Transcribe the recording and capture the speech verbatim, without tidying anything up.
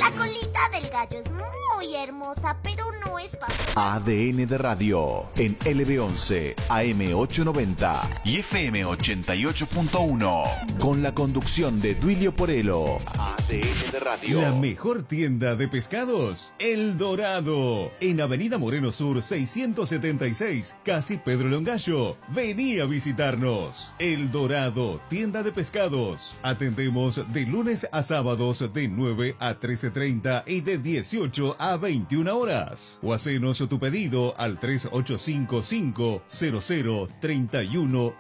La colita del gallo es muy hermosa, pero no es para... A D N de Radio en L B once, A M ochocientos noventa y F M ochenta y ocho punto uno. Con la conducción de Duilio Porello. A D N de Radio. La mejor tienda de pescados, El Dorado. En Avenida Moreno Sur seiscientos setenta y seis, casi Pedro Longallo. Vení a visitarnos. El Dorado, tienda de pescados. Atendemos de lunes a sábados de nueve a trece treinta y de dieciocho a veintiuna horas. O hacenos tu pedido al tres ocho cinco cinco cero cero tres uno